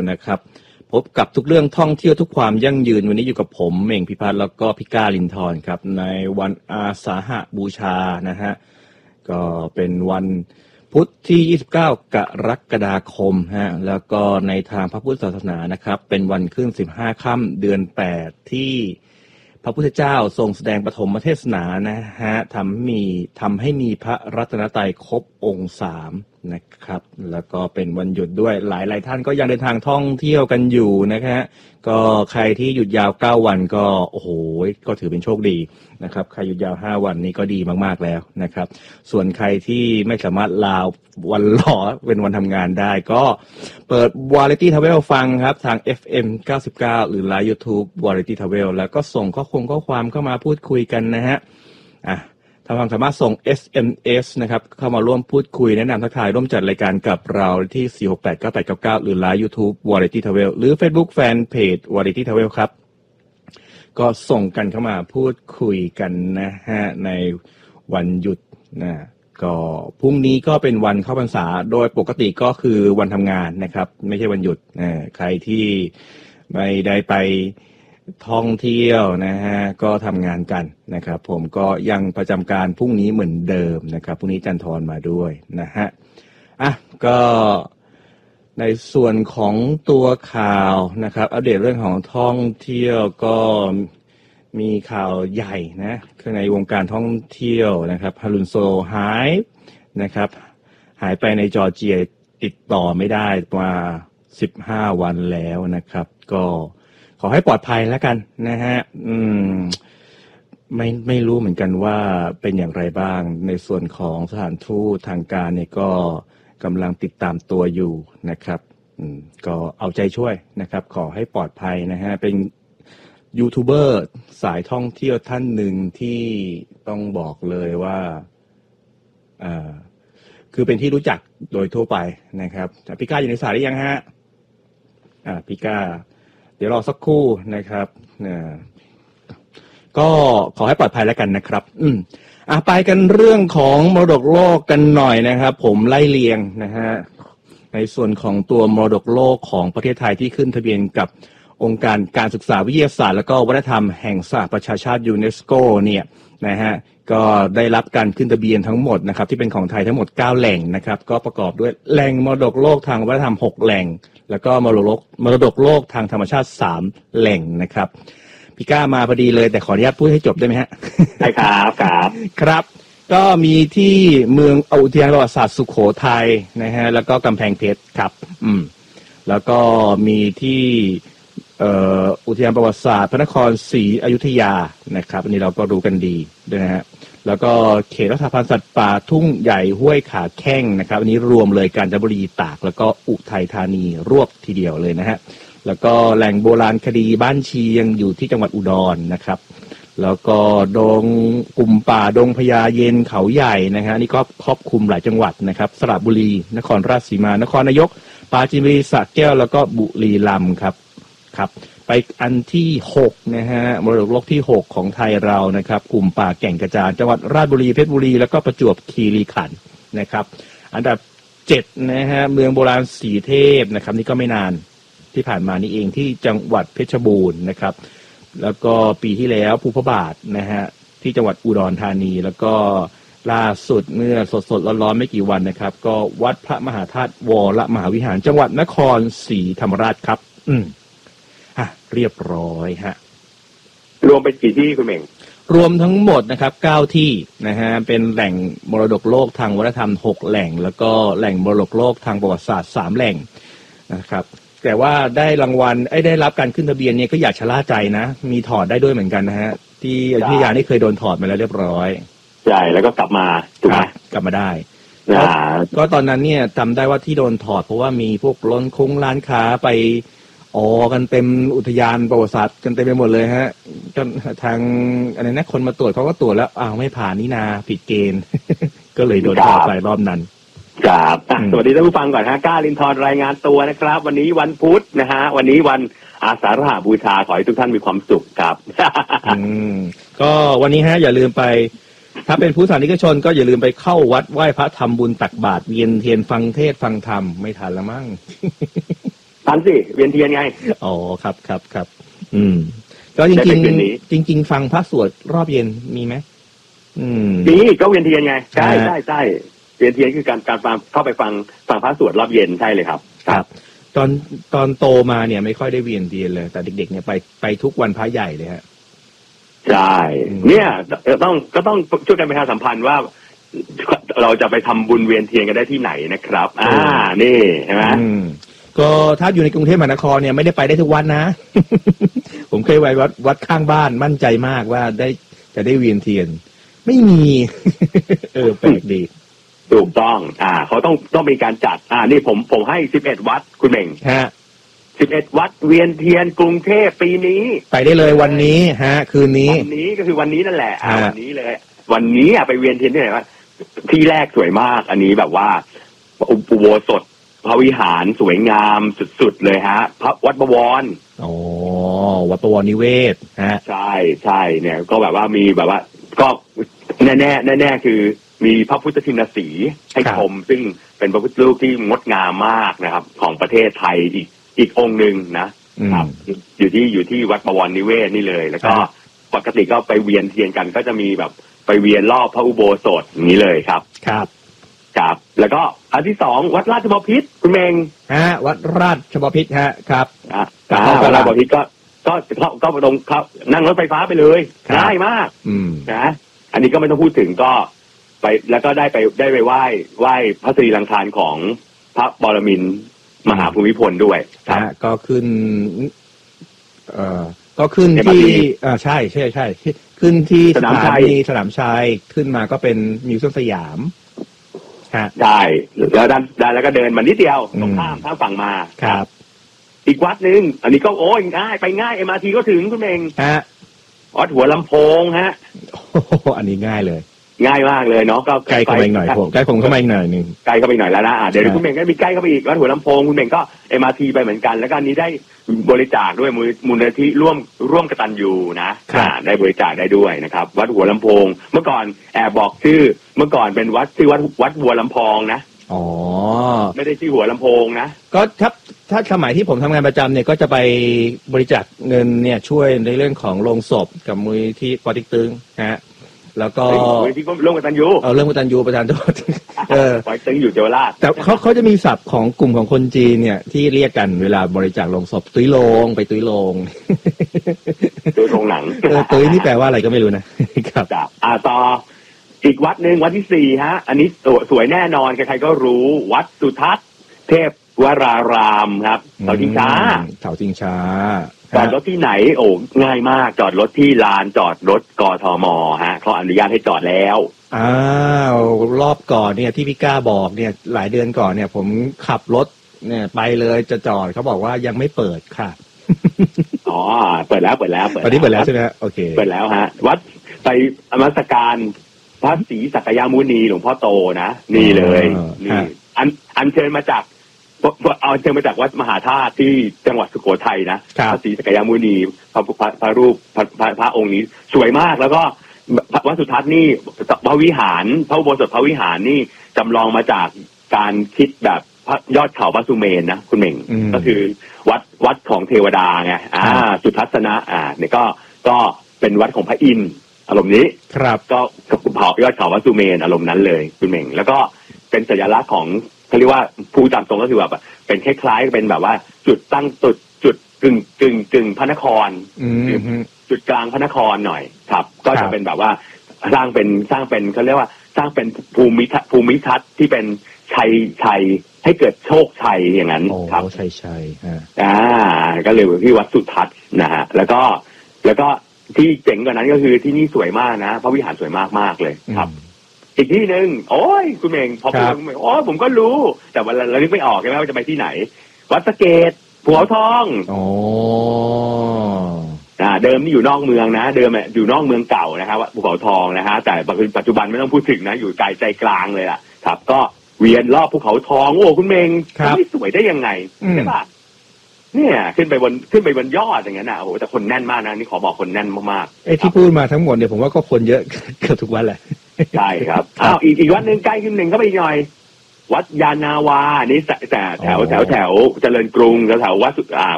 นะครับพบกับทุกเรื่องท่องเที่ยวทุกความยั่งยืนวันนี้อยู่กับผมเม่งพิพัฒน์แล้วก็พี่ก้าลินทรครับในวันอาสาฬหบูชานะฮะก็เป็นวันพุธที่29กรกฎาคมฮะแล้วก็ในทางพระพุทธศาสนานะครับเป็นวันขึ้น15ค่ำเดือน8ที่พระพุทธเจ้าทรงแสดงปฐมเทศนานะฮะทำให้มีพระรัตนตรัยครบองค์3นะครับแล้วก็เป็นวันหยุดด้วยหลายท่านก็ยังเดินทางท่องเที่ยวกันอยู่นะฮะก็ใครที่หยุดยาว9วันก็โอ้โหก็ถือเป็นโชคดีนะครับใครหยุดยาว5วันนี้ก็ดีมากๆแล้วนะครับส่วนใครที่ไม่สามารถลาวันหลอเป็นวันทำงานได้ก็เปิด Variety Travel ฟังครับทาง FM 99หรือไลฟ์ YouTube Variety Travel แล้วก็ส่งข้อความเข้ามาพูดคุยกันนะฮะท่านสามารถส่ง SMS นะครับเข้ามาร่วมพูดคุยแนะนำทักทายร่วมจัดรายการกับเราที่4689899หรือไลฟ์ YouTube Variety Travel หรือ Facebook Fanpage Variety Travel ครับก็ส่งกันเข้ามาพูดคุยกันนะฮะในวันหยุดนะก็พรุ่งนี้ก็เป็นวันเข้าพรรษาโดยปกติก็คือวันทำงานนะครับไม่ใช่วันหยุดใครที่ไม่ได้ไปท่องเที่ยวนะฮะก็ทำงานกันนะครับผมก็ยังประจำการพรุ่งนี้เหมือนเดิมนะครับพรุ่งนี้จันทร์มาด้วยนะฮะก็ในส่วนของตัวข่าวนะครับอัปเดตเรื่องของท่องเที่ยวก็มีข่าวใหญ่นะคือในวงการท่องเที่ยวนะครับฮารุนโซหายนะครับหายไปในจอร์เจียติดต่อไม่ได้มา15วันแล้วนะครับก็ขอให้ปลอดภัยแล้วกันนะฮะไม่รู้เหมือนกันว่าเป็นอย่างไรบ้างในส่วนของสถานทูตทางการเนี่ยก็กำลังติดตามตัวอยู่นะครับก็เอาใจช่วยนะครับขอให้ปลอดภัยนะฮะเป็นยูทูบเบอร์สายท่องเที่ยวท่านหนึ่งที่ต้องบอกเลยว่าคือเป็นที่รู้จักโดยทั่วไปนะครับพี่ก้าอยู่ในสายหรือยังฮะพี่ก้าเดี๋ยวรอสักครู่นะครับก็ขอให้ปลอดภัยแล้วกันนะครับไปกันเรื่องของมรดกโลกกันหน่อยนะครับผมไล่เรียงนะฮะในส่วนของตัวมรดกโลกของประเทศไทยที่ขึ้นทะเบียนกับองค์การการศึกษาวิทยาศาสตร์และก็วัฒนธรรมแห่งสหประชาชาติยูเนสโกเนี่ยนะฮะก็ได้รับการขึ้นทะเบียนทั้งหมดนะครับที่เป็นของไทยทั้งหมด9แหล่งนะครับก็ประกอบด้วยแหล่งมรดกโลกทางวัฒนธรรม6แหล่งแล้วก็มรดกโลกทางธรรมชาติ3แหล่งนะครับพี่ก้ามาพอดีเลยแต่ขออนุญาตพูดให้จบได้ไหมฮะได้ครับครับก็มีที่เมืองอุทยานประวัติศาสตร์สุโขทัยนะฮะแล้วก็กำแพงเพชรครับแล้วก็มีที่อุทยานประวัติศาสตร์พระนครศรีอยุธยานะครับอันนี้เราก็รู้กันดีด้วยนะฮะแล้วก็เขตรักษาพันธุ์สัตว์ป่าทุ่งใหญ่ห้วยขาแข้งนะครับอันนี้รวมเลยกาญจนบุรีตากแล้วก็อุทัยธานีรวบทีเดียวเลยนะฮะแล้วก็แหล่งโบราณคดีบ้านเชียงอยู่ที่จังหวัดอุดรนะครับแล้วก็ดงกลุ่มป่าดงพญาเย็นเขาใหญ่นะฮะนี่ก็ครอบคลุมหลายจังหวัดนะครับสระบุรีนครราชสีมานครนายกปราจีนบุรีสระแก้วแล้วก็บุรีรัมย์ครับไปอันที่6นะฮะมรดกโลกที่6ของไทยเรานะครับกลุ่มป่าแก่งกระจานจังหวัดราชบุรีเพชรบุรีแล้วก็ประจวบคีรีขันธ์นะครับอันดับ7นะฮะเมืองโบราณสีเทพนะครับนี่ก็ไม่นานที่ผ่านมานี่เองที่จังหวัดเพชรบูรณ์นะครับแล้วก็ปีที่แล้วภูพระบาทนะฮะที่จังหวัดอุดรธานีแล้วก็ล่าสุดเมื่อสดๆร้อนๆไม่กี่วันนะครับก็วัดพระมหาธาตุวรมหาวิหารจังหวัดนครศรีธรรมราชครับเรียบร้อยฮะรวมเป็นกี่ที่คุณเม่งรวมทั้งหมดนะครับ9ที่นะฮะเป็นแหล่งมรดกโลกทางวัฒนธรรม6แหล่งแล้วก็แหล่งมรดกโลกทางประวัติศาสตร์3แหล่งนะครับแต่ว่าได้รางวัลได้รับการขึ้นทะเบียนเนี่ยก็อยากชะล่าใจนะมีถอดได้ด้วยเหมือนกันนะฮะที่อยุธยานี่เคยโดนถอดมาแล้วเรียบร้อยใช่แล้วก็กลับมาถูกไหมกลับมาได้ก็ตอนนั้นเนี่ยจำได้ว่าที่โดนถอดเพราะว่ามีพวกร้านค้าไปกันเต็มอุทยานประวัติศาสตร์กันเต็มไปหมดเลยฮะจนทางอะไรนะคนมาตรวจเขาก็ตรวจแล้วไม่ผ่านนี่นาผิดเกณฑ์ ก็เลยโดนถอดไปรอบนั้นครับสวัสดีท่านผู้ฟังก่อนฮะก้าลินทรรายงานตัวนะครับวันนี้วันพุธนะฮะวันนี้วันอาสาฬหบูชาขอให้ทุกท่านมีความสุขครับก็วันนี้ฮะอย่าลืมไปถ้าเป็นผู้สาธารณชนก็อย่าลืมไปเข้าวัดไหว้พระทำบุญตักบาตรเวียนเทียนฟังเทศน์ฟังธรรมไม่ทันละมั้งทันสิเวียนเทียนไงอ๋อครับก็จริงฟังพระสวดรอบเย็นมีไหมมีก็เวียนเทียนไงใช่เวียนเทียนคือการฟังเข้าไปฟังพระสวดรอบเย็นใช่เลยครับครับตอนโตมาเนี่ยไม่ค่อยได้เวียนเทียนเลยแต่เด็กๆเนี่ยไปทุกวันพระใหญ่เลยฮะใช่เนี่ยก็ต้องช่วยกันประชาสัมพันธ์ว่าเราจะไปทำบุญเวียนเทียนกันได้ที่ไหนนะครับนี่ใช่ไหมก็ถ้าอยู่ในกรุงเทพมหานครเนี่ยไม่ได้ไปได้ทุกวันนะ ผมเคยไปวัดข้างบ้านมั่นใจมากว่าจะได้เวียนเทียนไม่มี แปลกดีถูกต้องเขาต้องมีการจัดนี่ผมให้11วัดคุณเม่งฮะ 11วัดเวียนเทียนกรุงเทพปีนี้ไปได้เลยวันนี้ฮะคืนนี้วันนี้ก็คือวันนี้นั่นแหละวันนี้เลยวันนี้ไปเวียนเทียนที่ไหนวะที่แรกสวยมากอันนี้แบบว่าอุโบสถพระวิหารสวยงามสุดๆเลยฮะพระวัดบวรอ๋อวัดบวรนิเวศฮะใช่เนี่ยก็แบบว่ามีแบบว่าก็แน่คือมีพระพุทธชินสีห์ให้ชมซึ่งเป็นพระพุทธรูปที่งดงามมากนะครับของประเทศไทยอีกองค์หนึ่งนะครับอยู่ที่วัดบวรนิเวศนี่เลยแล้วก็ปกติก็ไปเวียนเทียนกันก็จะมีแบบไปเวียนรอบพระอุโบสถอย่างนี้เลยครับแล้วก็อันที่2วัดราชบพิตรคุณเมงวัดราชบพิตรฮะครับวัดราชบพิตรก็ตรงครับนั่งรถไฟฟ้าไปเลยง่ายมากนะอันนี้ก็ไม่ต้องพูดถึงก็ไปแล้วก็ได้ไปไหว้พระศรีลังคารของพระบรมินทรมหาภูมิพลด้วยก็ขึ้นที่ใช่ขึ้นที่สนามชัยขึ้นมาก็เป็นมิวเซียมสยามใช่แล้วแล้วก็เดินมานิดเดียวตรงข้ามฝั่งมาครับอีกวัดนึงอันนี้ก็โอ้ยง่ายไปง่าย MRT ก็ถึงคุณเองวัดหัวลำโพงฮะอันนี้ง่ายเลยง่ายมากเลยเนาะก็ใกล้เข้ามาอีกหน่อยผมใกล้ผมเข้ามาอีกหน่อยนึงใกล้เข้าไปหน่อยแล้วนะเดี๋ยวคุณเมงก็มีใกล้เข้าไปอีกวัดหัวลำโพงคุณเมงก็ MRT ไปเหมือนกันแล้วก็นี้ได้บริจาคด้วยมูลนิธิร่วมกตัญญูนะได้บริจาคได้ด้วยนะครับวัดหัวลำโพงเมื่อก่อนแอบบอกชื่อเมื่อก่อนเป็นวัดชื่อวัดหัวลำโพงนะอ๋อไม่ได้ชื่อหัวลำโพงนะก็ถ้าสมัยที่ผมทำงานประจำเนี่ยก็จะไปบริจาคเงินเนี่ยช่วยในเรื่องของโรงศพกับมูลนิธิปอเต็กตึงฮะแล้วก็ที่ก็ร่วมกตัญญูเรื่องกตัญญูประธานโทษปอเต็กตึงอยู่เยาวราชแต่เขาจะมีศัพท์ของกลุ่มของคนจีนเนี่ยที่เรียกกันเวลาบริจาคโรงศพตุ้ยโรงไปตุ้ยโรงตุ้ยโรงหนังตุ้ยนี่แปลว่าอะไรก็ไม่รู้นะครับต่ออีกวัดหนึ่งวัดที่4ฮะอันนี้สวยแน่นอนใครๆก็รู้วัดสุทัศน์เทพวรารามครับเสาชิงช้าจอดรถที่ไหนโอ้ง่ายมากจอดรถที่ลานจอดรถกทมฮะเขาอนุญาตให้จอดแล้วรอบก่อนเนี่ยที่พี่ก้าบอกเนี่ยหลายเดือนก่อนเนี่ยผมขับรถเนี่ยไปเลยจะจอดเขาบอกว่ายังไม่เปิดค่ะเปิดแล้วตอนนี้เปิดแล้วใช่ไหมโอเคเปิดแล้วฮะวัดไปนมัสการพระศรีสักยมุนีหลวงพ่อโตนะนี่เลยนี่อันเชิญมาจากวัดมหาธาตุที่จังหวัดสุโขทัยนะพระศรีสักยมุนีพระรูปพระองค์นี้สวยมากแล้วก็วัดสุทัศน์นี่พระวิหารพระอุโบสถพระวิหารนี่จำลองมาจากการคิดแบบยอดเขาพระสุเมนนะคุณเหม่งก็คือวัดของเทวดาไงสุทัศนะเนี่ยก็เป็นวัดของพระอินทร์อารมณ์นี้ครับก็เผายอดเขาพระสุเมนอารมณ์นั้นเลยคุณเหม่งแล้วก็เป็นสัญลักษณ์ของเขาเรียกว่าภูตามตรงก็คือแบบเป็นคล้ายๆเป็นแบบว่าจุดตั้งจุดกึ่งพระนครจุดกลางพระนครหน่อยครับก็จะเป็นแบบว่าสร้างเป็นเขาเรียกว่าสร้างเป็นภูมิทัศน์ที่เป็นชัยให้เกิดโชคชัยอย่างนั้นครับชัยก็เลยที่วัดสุทัศน์นะฮะแล้วก็ที่เจ๋งกว่านั้นก็คือที่นี่สวยมากนะพระวิหารสวยมากเลยครับอีกที่หนึ่งโอ้ยคุณเองพอพูดผมก็รู้แต่ว่าเรานึกไม่ออกใช่ไหมว่าจะไปที่ไหนวัดสะเกษภูเขาทองเดิมนี่อยู่นอกเมืองนะเดิมอยู่นอกเมืองเก่านะครับภูเขาทองนะฮะแต่ปัจจุบันไม่ต้องพูดถึงนะอยู่ไกลใจกลางเลยล่ะครับก็เวียนรอบภูเขาทองโอ้คุณเมงไม่สวยได้ยังไงใช่ป่ะเนี่ยขึ้นไปบนยอดอย่างนั้นโอ้โหแต่คนแน่นมากนะนี่ขอบอกคนแน่นมากๆที่พูดมาทั้งหมดเนี่ยผมว่าก็คนเยอะเกือบทุกวันแหละใช่ครับอีกวันหนึ่งใกล้ขึ้นหนึ่งก็ไปอีกหน่อยวัดยานาวานี่แต่แถวเจริญกรุงแถววัด